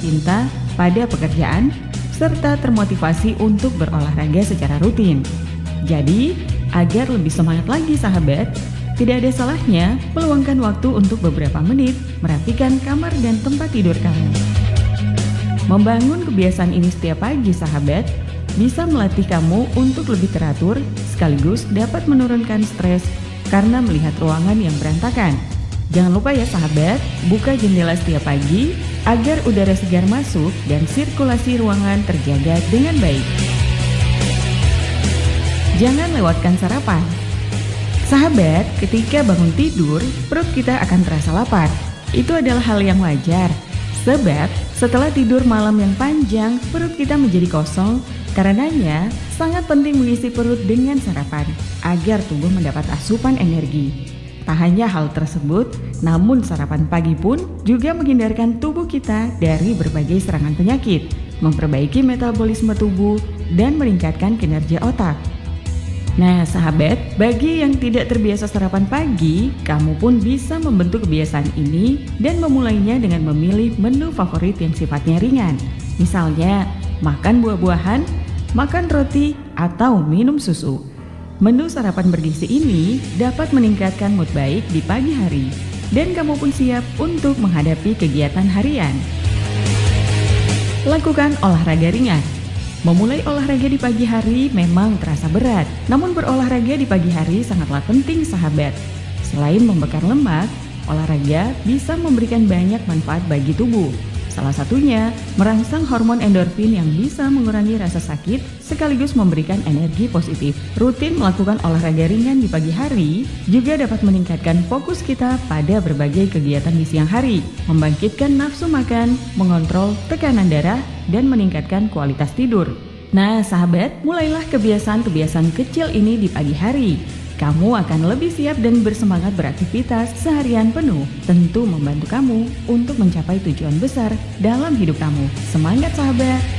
cinta pada pekerjaan, serta termotivasi untuk berolahraga secara rutin. Jadi, agar lebih semangat lagi sahabat, tidak ada salahnya meluangkan waktu untuk beberapa menit merapikan kamar dan tempat tidur kamu. Membangun kebiasaan ini setiap pagi sahabat, bisa melatih kamu untuk lebih teratur sekaligus dapat menurunkan stres karena melihat ruangan yang berantakan. Jangan lupa ya sahabat, buka jendela setiap pagi agar udara segar masuk dan sirkulasi ruangan terjaga dengan baik. Jangan lewatkan sarapan. Sahabat, ketika bangun tidur, perut kita akan terasa lapar. Itu adalah hal yang wajar. Sebab, setelah tidur malam yang panjang, perut kita menjadi kosong. Karenanya, sangat penting mengisi perut dengan sarapan, agar tubuh mendapat asupan energi. Tak hanya hal tersebut, namun sarapan pagi pun juga menghindarkan tubuh kita dari berbagai serangan penyakit, memperbaiki metabolisme tubuh, dan meningkatkan kinerja otak. Nah sahabat, bagi yang tidak terbiasa sarapan pagi, kamu pun bisa membentuk kebiasaan ini dan memulainya dengan memilih menu favorit yang sifatnya ringan. Misalnya, makan buah-buahan, makan roti, atau minum susu. Menu sarapan bergizi ini dapat meningkatkan mood baik di pagi hari, dan kamu pun siap untuk menghadapi kegiatan harian. Lakukan olahraga ringan. Memulai olahraga di pagi hari memang terasa berat, namun berolahraga di pagi hari sangatlah penting sahabat. Selain membakar lemak, olahraga bisa memberikan banyak manfaat bagi tubuh. Salah satunya, merangsang hormon endorfin yang bisa mengurangi rasa sakit sekaligus memberikan energi positif. Rutin melakukan olahraga ringan di pagi hari juga dapat meningkatkan fokus kita pada berbagai kegiatan di siang hari, membangkitkan nafsu makan, mengontrol tekanan darah, dan meningkatkan kualitas tidur. Nah sahabat, mulailah kebiasaan-kebiasaan kecil ini di pagi hari. Kamu akan lebih siap dan bersemangat beraktivitas seharian penuh. Tentu membantu kamu untuk mencapai tujuan besar dalam hidup kamu. Semangat sahabat!